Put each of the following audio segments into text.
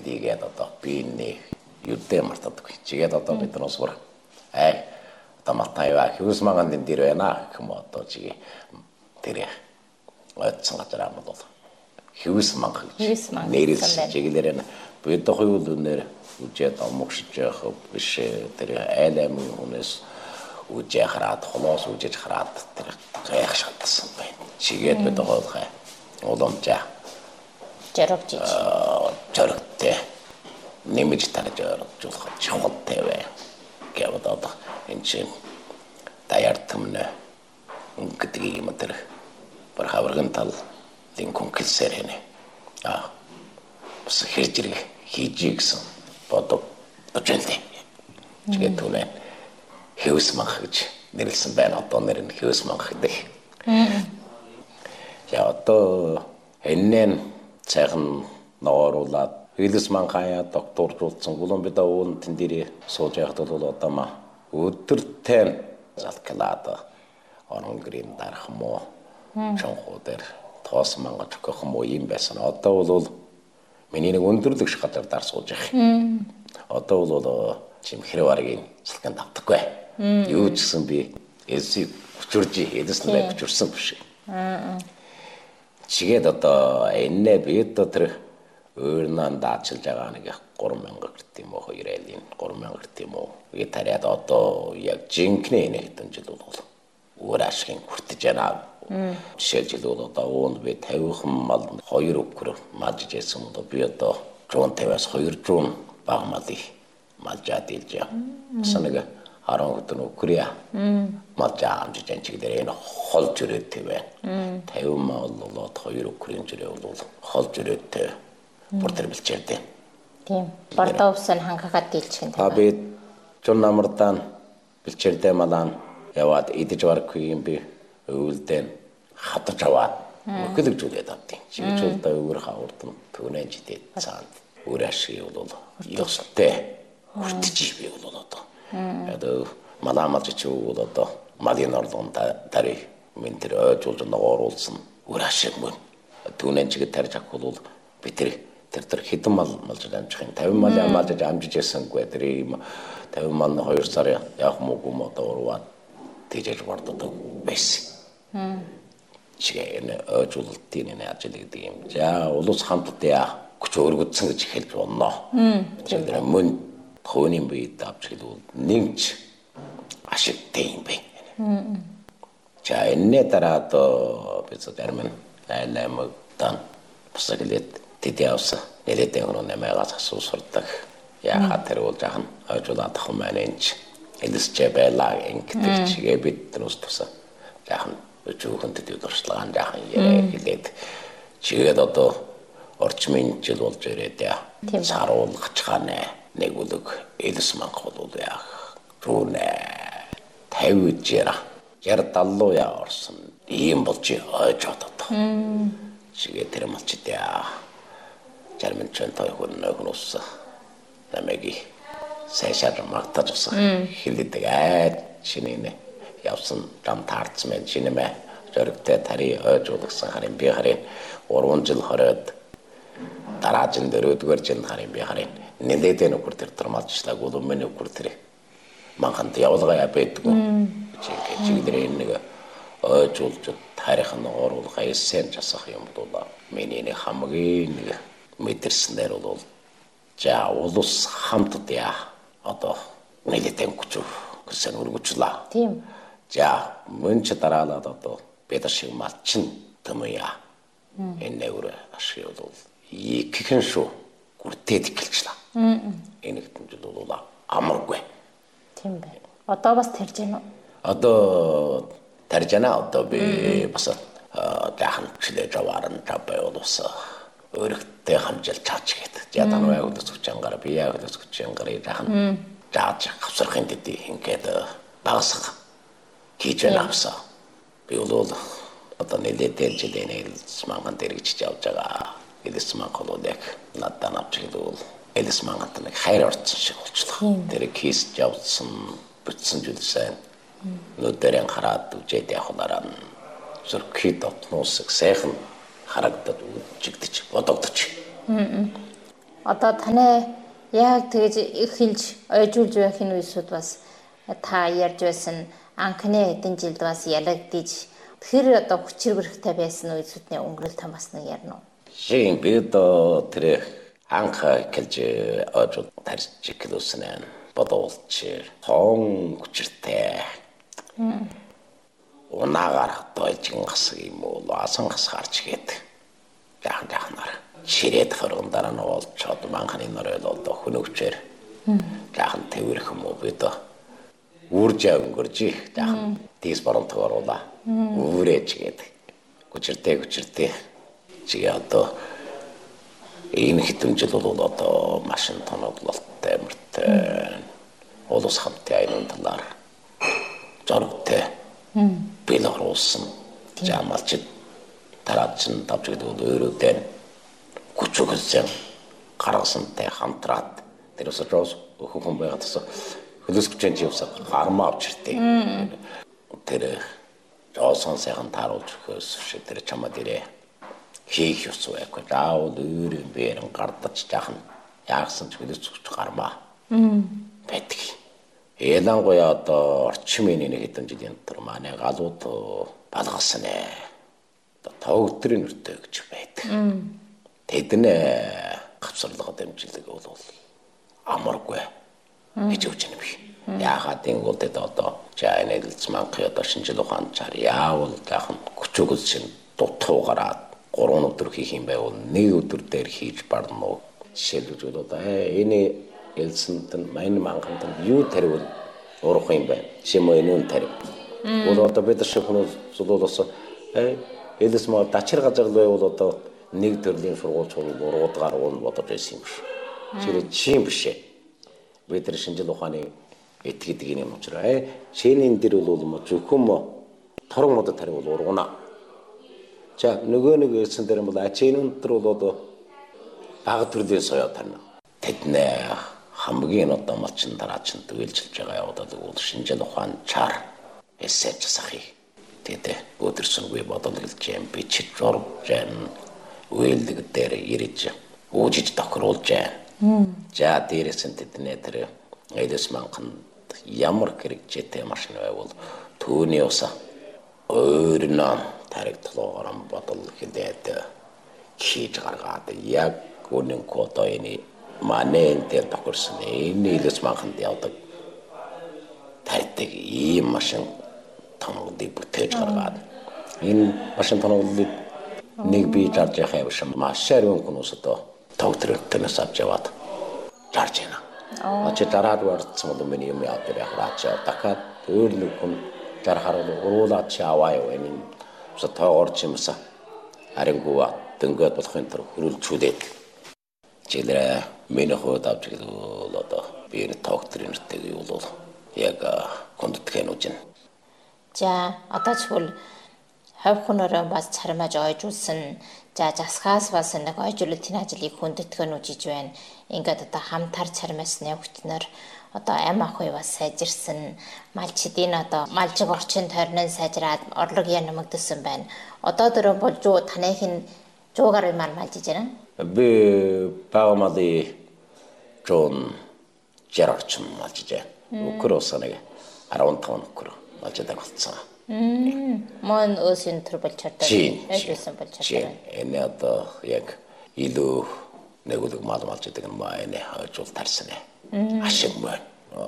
хийгээд одоо биений юдэ мартадаггүй. Чигээд одоо бид нар усвар одоо матайва хүйс манган дээр байна гэх юм одоо чигээ тэр ойцсон газар юм бол хүйс манга нэрэлсэн чиглэрэн бид хоёул өнөр үжээд амгшиж явах биш тэр айлам хүнээс үжээ хараад холоос үжиж хараад тэр гайх шатсан байна. Чигээд бид хоолхай уламжаа жаргтэй нэмж тарж оролцуулах чухалтай бай. Гэвд одоо энэ чинь таяртмна гэдэг юм тэр бар хавраган тал дин конкилсэр хэнэ. Бас хэрэг зэрэг хийж гисэн бодог өчөлдөө. Тэгээд түлэн хэвс манх гэж нэрлсэн байна. Одоо нэр нь хэвс манх гэдэг. Я одоо энэн цайхан нооруулаад Хилс манхая докторжуулсан гулон бид уун тэн дээр сууж яхад бол одоо ма өдөртөө залклаад орон грин дарах мó чонхуудэр тоос мангаж гэх юм уу юм байсан. Одоо бол миний нэг өндөрлөг шиг газар дар сууж явах. Одоо бол чим хэрваргийн салканд автахгүй. Юу ч гэсэн би эсийг хүчрж эдэс нэг хүчрсэн биш. Чигээд одоо энэ бид тэр өөрнөө даачилж байгаа нэг 3000 гэрт юм уу 2000 3000 гэрт юм уу ий тариад одоо яг жинкнээ нэг хэдэн жил бол өөр ашигын хүртэж байна. Жишээлбэл бол одоо уунд би 50хан мал 2 өкөр мажж яасан одоо би одоо 150-аас 200 баг малжаа дийлж яа. Санага 10 өдөр өкөрья. Малжаа амжиж анчиг дээр энэ холж өрөөтэй байна. 50 мал болоод 2 өкөрийн жирээ бол холж өрөөтэй Портер билчээрдэ. Тийм. Бардовсын хангахад дийлчих юм. Би чон намардан билчээрдэ малан яваад идэж барахгүй юм би өвөлдөн хатаж аваад өглөг зүйлээд авдیں۔ Чигчүүд өөр хавардан түүнэн жидэд цаанд өөр ашиг бол ёстой. Хүртэж би бол одоо. Одоо маламаж чи бол одоо малын орлон тари мен тэр ойжуулж ногооруулсан өөр ашиг мөн. Түүнэн чигэд тарж авах бол би тэр хэдэн мал малж амжих юм 50 мал малж амжиж ясангүй тэр юм 50 мал 2 сар явах муугүй одоо урваад тэжээж барддаг байсан. Чигээр ойжуулалтын энэ ажил гэдэг юм. За улус хамтдаа хүч өргөдсөн гэж хэлж болно. Тэр мөн тооны бие давж хэлвэл нэгж ашигтай юм байна. За энэ дараа одоо бид зарим айлмагдан бусаглээд тэдэвс нэлээд өнөө нэмэгээс асуусардаг. Яагаад тэр бол жахан ойжуулаад ах юм aanч элсчээ байлаа ингэдэг чигээ бид тэрус туса жахан өчүүхэн тэдэв дуршлаган жахан хэлээд чигээд одоо орчмын жил болж ирээд саруулгач ханаа нэг үлэг элс манх бол яах түүнэ 50 жира 70 яа орсон ийм болж ойжоод одоо чигээ тэр малчдаа German чантай хөнөөс намайг сайшаар магтаж усан хэлдэг шинэ явсан дам таарцмэн шинэмэ зөрөгтэй тари ойжуулсан харин би харин 3 жил хороод дараагийн 4-р жил харин би харин нэлээд нөхөр тэр тормалжлаа гол өмнө нөхөр тэр манханд явуулгаа байдгүй чигээр нэг ойжуулж тарих нь оруулах эссэн жасах юм бол миний нэг хамгийн нэг мэдэрснээр бол за улус хамтдаа одоо нэлээд хүч гэсэн өргөжлөө. Тийм. За мөн ч дараалаад одоо бид шиг малчин тэмэя. Энэ өөр ашиг бол иххэн шүү гүртээд эхэлчихлээ. Энэ хэдэн жил бол амаргүй. Тийм бай. Одоо бас тарж байна уу? Одоо тарж байна. Одоо би бас жаахан чилээж авааран табай болоосоо өөрөгтэй хамжилж чаач гэдэг. За танаа яг өсөж ангараа би яг өсөж ангараа жаахан жааж авсрахын дэдий ингээд багсах хийж байна. Би бол одоо нэлээд жилийн элс манган дэрэгч явж байгаа. Элс манган бол яг надад авч хэлвэл элс манганд нэг хайр орцсон шиг болчихлоо. Тэр кейс явсан бүтсэн зүйлсэн. Нүдэрэн хараад үжээд явахлаараа зөрхий дотноос сайхан харагдаад үжигдэж бодогдож. Одоо таны яг тэгж их хэлж ойжуулж байх энэ үеисүүд бас та ярьж байсан анхны хэдэн жилд бас ялагдаж тэр одоо хүчирхэгтэй байсан үеисүүдний өнгөрөлт та бас нэг ярина уу? Жин бид тэр анх хэлж ажил тарж гэлөөснөө бодолч хон хүчиртэй. Унаагаар тойлжин гас юм уу асан гас гарч гээд жахнаар ширээд хоргондараа нь олцоод манханы нөрөл одоо хөнөвчээр жахан тэрх юм уу бид үржээ өнгөржи жахан тийс боронтоор ула үрэж гээд хүчиртэй чигээ одоо энэ хэдэн жил бол одоо машин тоноглолттой мөртэй улс хамтын аюун талаар зоригтой Белорусын жамалчид тараадсан тавч гэдэг бол өөрөөдөө хүчөглсөн гаргасантай хамтраад тэрээс жоос хүн байгаадас хөлөсгчэн живс гармаа авчиртэй тэр жоосон сайхан тааруулж өгөөс тэр чамд ирээ хийх ёсгүй яг заавал өөрөө бэрэн гардаж жахан яагсан ч хөлөсгч гармаа байдаг. Ялангуяа одоо орчмын нэг хэдэн жилийн дотор манай галууд балгасан ээ. Одоо төвөтрийн нүртэй гэж байдаг. Тэднээ гавцарлага дэмжлэг бол амаргүй гэж өгч юм би. Яагаад гэвэл тэд одоо чайныг манхи одоо шинжил ухаан чар яавал гахын хүчөглөл шин дутуугараад 3 өдөр хийх юм байвал 1 өдөр дээр хийж барна уу. Жишээлбэл одоо энэ Элсэнд мань манханд юу таривал урах юм бэ? Шимээ нүн тарив. Бол одоо бид шиг хүмүүс зулуулаас элс маа дачир газарлаа бол одоо нэг төрлийн сургууль уруудгаар уун бодож байсан юм биш. Чирээ чим биш. Бид тэр шинжил ухааны эт гэдэг юм учраас чиний дээр бол зөвхөн торон мод таривал ургана. За нөгөө нэг элсэн дээр бол ачийн өнтер бол одоо бага төрлийн соёо тарна. Тэднээ хамгийн одоо малчин дараачин төвлөжилж байгаа яваад бол шинжил ухаан чар эсэж сахи тэдэ өдөрсөнгүй бодол хэлж юм би ч журж जैन үйлдэл дээр ирэж уужиж тохируулж जैन за дээрээс нь тэднээ тэр эдэс манхан ямар хэрэгжээтэй машин байвал түүний уса өөрнөө тариг толгоор бодол хэлээд хийж гаргаад яг үнэн кодоо энэ Манен дээр тохирсон энэ илэс манханд явдаг тарьдаг ийм машин тоногдыг бүтээж гаргаад энэ машин тоногдыг нэг би жарж яхаа юм маш шарвын хүмүүс одоо тогтрэлтнээс авч яваад жарж байна. Очи дараад варцсан бол миний юм яа дээр яхаач дахиад өөр нэг хүн жарахаар уруулаад чи аваа юу энэ ус тоогорч юмсаа арингуа дөнгөд болохын төр хөрүүлчүүлээд жилээ миний хувьд авч ивэл одоо би тогтринтэй бол яг кондтгэн үжин. За одоо чигвэл хавь хүнөрөө бас царамаж ойжуулсан. За засгаас бас нэг ойжуулалтын ажлыг хүндэтгэн үжиж байна. Ингээд одоо хамтар царамасны хүчнэр одоо ам ахуй бас сайжирсан. Малчдын одоо малжиг орчин тойрноо сайжраад орлого нэмэгдсэн байна. Одоо дөрөв болж таныхын жуугаар юмар малжиж байна. Би 바오마디 존 제럭쯤 맞지제. 우크로서네 15 우크로 맞지다 갔어. 뭔 의신 트러블 쳤다. 애주선 볼 쳤다. 에네도 약 이루 내고도 맞지다는 뭐에네 좀 달스네. 아쉽면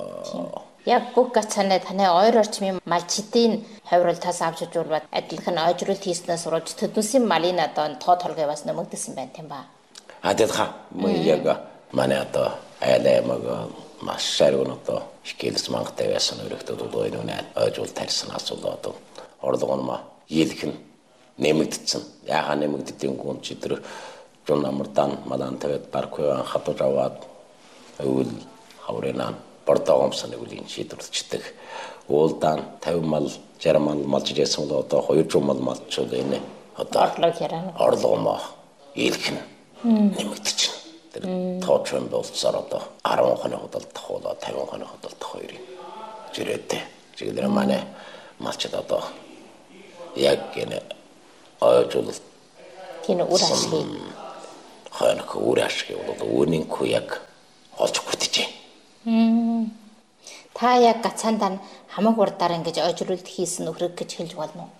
яг бүх гацааны таны ойр орчмын малчдын хавралтаас авч жуулбад адилхан ойжруулалт хийснээс сурвалж төдөөсийн малын одоо тоо толгой бас нэмэгдсэн байна тийм ба. 아데ха 뭐야가 만에도 엘레마가 마샤르노도 시킬스 망때 байсан өрөختөд ойроо ойжуул тарьсан асуудал орлого нь ийлхэн нэмэгдсэн. Яага нэмэгддгийн гүн чи тэр жон намардан малан тавет паркуян хатож аваад өвөл хаврена бортогомсон үлийн шийдвэрлэждэг. Уулдаан 50 мал 60 мал малжижсэн бол одоо 200 мал малчул энэ одоо орлого ийлхэн нэмэгдэж байна. Тэр тооцоон болцоор одоо 10 хоног худалдах болоо 50 хоног худалдах хоёрын зэрэгтэй. Чиглэр манай малчд одоо яг энэ ойжул кино урашгүй хойнох өөр ашиг бол өөрийнхөө яг олж хүртэж. Та яг гацаандаа хамаг урдаар ингэж ойжруулалт хийсэн нөхрөг гэж хэлж болно уу?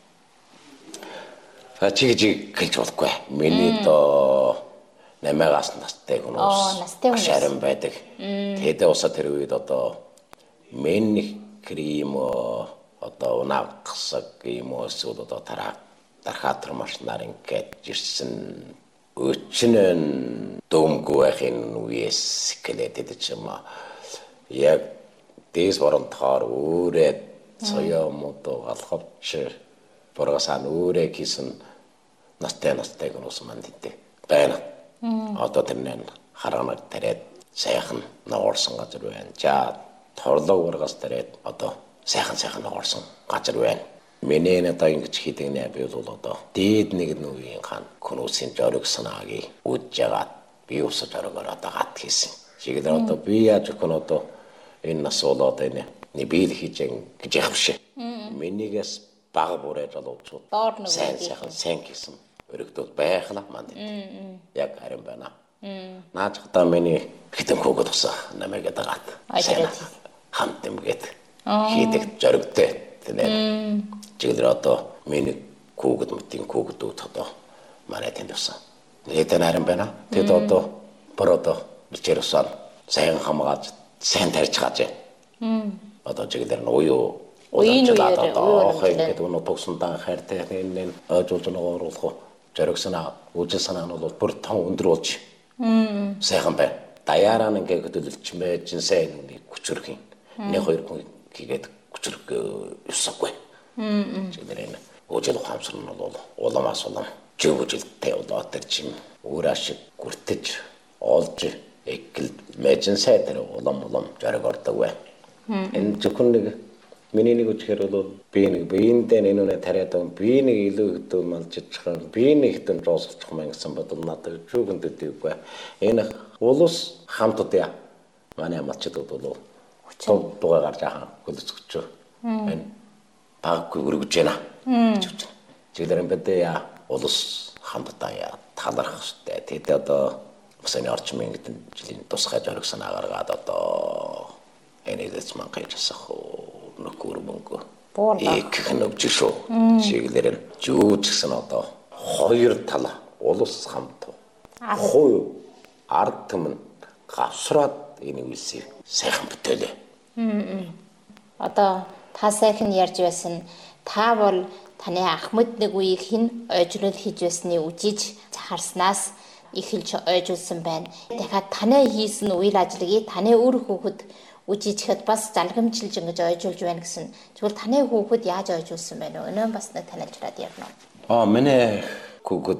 Чи гэж хэлж болохгүй. Миний доо 8-аас настай хүмүүс настай хүмүүс. Шаран байдаг. Тэгээд усаа тэр үед одоо мен крем одоо унаагсаг юм уу эсвэл одоо тархатар машинаар ингээд ирсэн өчнөн дөмгөө ахын үес гэлээд ч юм аа. Яг дээс воронтохоор өөрөө соёо модо алхавч боргасан өөрөө хийсэн настай хүмүүс манд идэв. Байна. Одоо тэр нэн хараанаг тараад сайхан ногоорсон газар байна. За торлог ургас тараад одоо сайхан ногоорсон газар байна. Миний одоо ингэж хийдэг нэ би бол одоо дээд нэг нүгийн хан хүмүүсийн жориг санаагийг үджагаад би усаж орогоор одоо гат хийсэн. Чигээр одоо би яаж өгөх нь одоо энэ нас болоод энэ бил хийж гэж яах вэ? Минийгээс бага бүрэж олоочуд сайн хийсэн өргөдөл байхлаа манд. Яг харин байна. Наач одоо миний хитэн хөөгд усаа намайг дагаад хамт юмгээд хийдэг жоригтэй тэнэ. Чигээр одоо миний хөөгд мэтийн хөөгдүүд одоо манай тэнд усаа. Нэтэн харин байна. Тэд одоо бородо бичээр усаа сайн хамгааж сайн тарьж гаж. Одоо чигээр нь уяалаад одоо хойд өнө тогсондан хайртай энэ ойжуулж ногооруулах жориг санаа үжил санаа нь бол бүр том өндөр болж сайхан байна. Даяараа ингээ хөдөлж мэжин сайн нэг хүчрэх юм. Нэг хоёр хүн хийгээд хүчрэх юусахгүй. Чигээр энэ үжил ухаамсар нь бол уламаас улам жигүүжилтэй болоод тэр чим өөр ашиг гүртэж олж экэл мэжин сайн тэр улам жориг ордог бай. Энэ зөвхөн нэг миний нэг үчгээр бол би нэг биендээ нэнүнэ тариад би нэг илүү хөдөө малжчихсан би нэг хөдөө жоосчих мэн гэсэн бодол надад чүгэндэдэггүй. Энэ улус хамтдаа манай малчдууд бол дугаа гарч ахаа хөлөцгөч. Энэ баггүй өргөж байна. Чигээр юм бэдэ улус хамтдаа талархах хэрэгтэй. Тэд одоо өсөний орчмын гэдэг жилийн тусгай жориг санаа гаргаад одоо энэс маань гайжсах нөхөр мөнгө. Их хэнөвч шүү. Чиглэр жүүч гэсэн одоо хоёр тал улус хамт. Хуу ард түмэн гавсраад энэ үйлсийг сайхан бүтээлээ. Одоо та сайхан ярьж байсан та бол таны Ахмад нэг үеийг хэн ойжрол хийж байсныг үжиж харснаас эхэлж ойжулсан байна. Дахиад таны хийсэн үйл ажиллагийг таны өөр хүүхэд үжижхэд бас залгамжилж ингэж ойжуулж байна гэсэн. Тэгвэл таны хүүхэд яаж ойжуулсан байна вэ? Өнөө бас нэг танилцуулаад ярина уу? Миний хүүхэд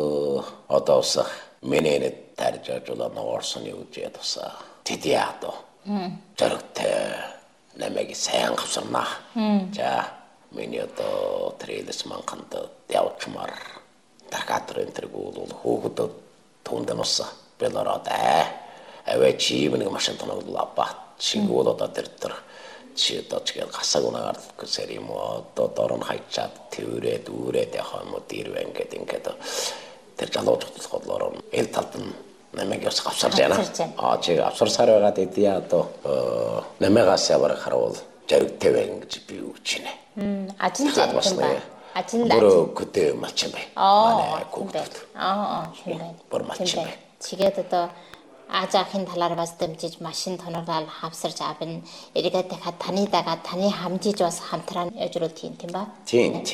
одоо усах миний тарж ажуулаад ногоорсоны үжээд усаа. Тэд яа доо. Жорогтой намайг сайн гавсарнаа. За миний одоо трейлс манханд явчмаар тархатар энтерг бол хүүхэд түндэн усаа. Белород аваа чи нэг машин тоноглоо бат. Чигүүл одоо тэр чи одоо чигээр гасаг унаагаар гэсэр юм уу одоо дорн хайчаад тэрээд үүрээд яхаа юм уу дэрвэ ингээд тэр жалууж бодлоор эл талд нь намайг яс гавсарж байна. Чи авсарсаар байгаад идэ одоо намайгаас яваар харуул жаригтэй байна гэж би үуч нэ. Ажил зэт байна. Ажил бүр көдөө малч юм бай. Манай хүүхдүүд. Тийм байна. Бүр малч юм бай. Чигээд одоо Аажаахын талаар бас дэмжиж машин тоноглол хавсарч авна. Эргээд дахиад таны дагаад таны хамжиж бас хамтран ойжруулалт хийн тийм ба? Тийм.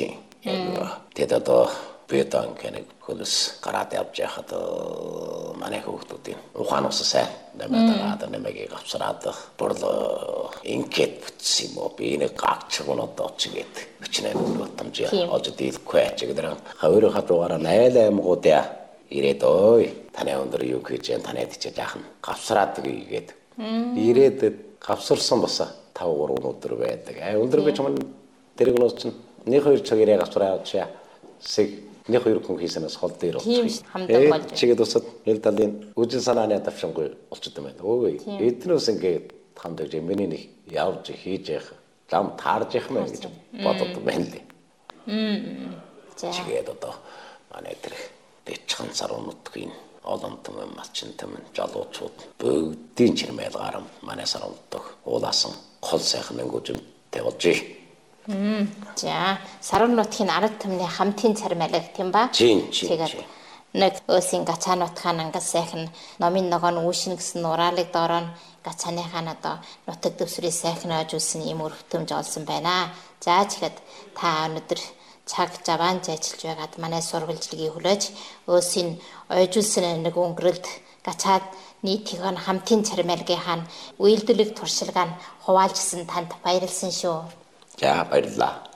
Тэд одоо бетон කෙනෙк хөлс гараад явж яхад манай хүүхдүүдийн ухаан ус сайн намайг намайг авсараад борлоо инкет бүтсэн юм уу би нэг гагч гонодоо чигээд өчнөө бодомж олж дийлэхгүй чигээр хаврын хатуугаараа найлаа юмгуудаа ирээд ой таны өндөр юу хийж таны тийч яахан гавсраад гээд ирээд гавсарсан баса 5-3 өндөр байдаг. Өндөр гэж юм тэр гнос чинь нэг хоёр цагаараа гавсраад чаа sig нэг хоёр хүн хийсэнээс хол дээр болчих. Чигээд усад эл талын үжил санааны давшингүй болчиход юм байна. Өөй эднээс ингээд хамдагж миний нэг явж хийж явах зам таарж явах мэн гэж бодод байна лээ. Чигээд одоо манай тэр дэчхан сар унутгийн олон түмэн малчин түмэн жалуучууд бүгдийн чирмээл гарам манай сарамддаг уулаасан хол сайхан өнгөжмтэй болж За саран нутгийн ард түмний хамтын цармайлаг тийм ба? Тэгээд нэг өсийн гачаа нутгаан ангас сайхан номын ногоон үүшин гэсэн нураалыг доороо гачааныхаа одоо нутаг дэвсрийг сайхан ажуулсан юм өрөвтөмж олсон байна. За тэгэхэд та өнөөдөр цаг жаваан зайчилж байгаад манай сурвалжлагийг хүлээж өсийн ойжуулсан нэг өнгөрөлд гачаад нийтийн хамтын цармайлгийнхаа үйлдвэрлэх туршилгааг хуваалжсан танд баярлсан шүү. За баярлалаа.